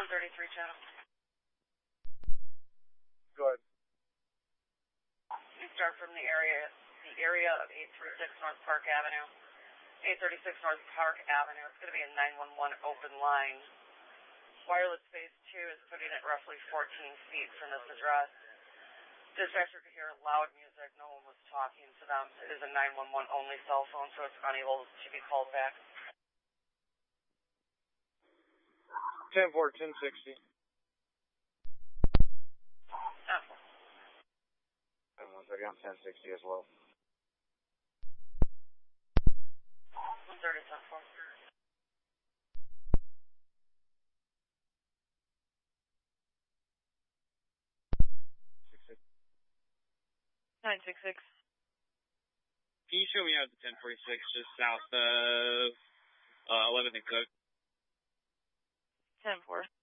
133 channel. Go ahead. You start from the area of 836 North Park Avenue. 836 North Park Avenue. It's going to be a 911 open line. Wireless phase 2 is putting it roughly 14 feet from this address. Dispatcher could hear loud music. No one was talking to them. It is a 911 only cell phone, so it's unable to be called back. 10-4, 1060. 10-4. 130 on 1060 as well. 130, 10-4. 966. Can you show me out the 1046 just south of 11th and Cook? 10-4.